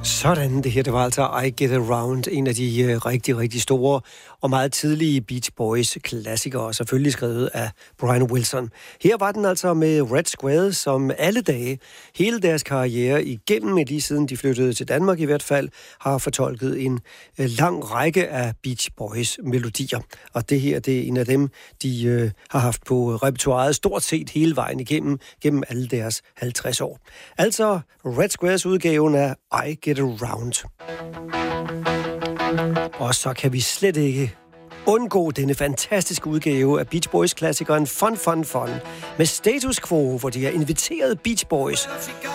Sådan, det her, det var altså I Get Around, en af de rigtig, rigtig store og meget tidlige Beach Boys klassikere, selvfølgelig skrevet af Brian Wilson. Her var den altså med Red Square, som alle dage, hele deres karriere igennem, lige siden de flyttede til Danmark i hvert fald, har fortolket en lang række af Beach Boys melodier. Og det her, det er en af dem, de har haft på repertoiret stort set hele vejen gennem alle deres 50 år. Altså Red Squares udgaven af I Get Around. Og så kan vi slet ikke undgå denne fantastiske udgave af Beach Boys-klassikeren Fun Fun Fun med Status Quo, hvor de har inviteret Beach Boys